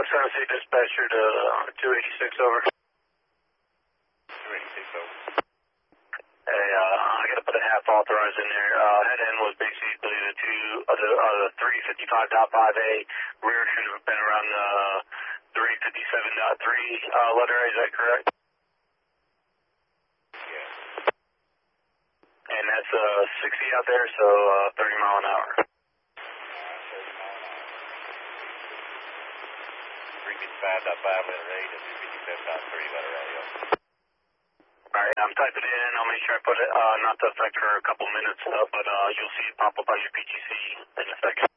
San Jose dispatcher to 286 over. 286 over. Hey, I gotta put a half authorized in there. Head end was basically the 355.5A. Rear should have been around the 357.3 letter A, is that correct? Yeah. And that's 60 out there, so 30 mile an hour. 355.5 letter A to 357.3 letter A. Alright, I'm typing it in. I'll make sure I put it not to affect for a couple minutes, but you'll see it pop up on your PGC in a second.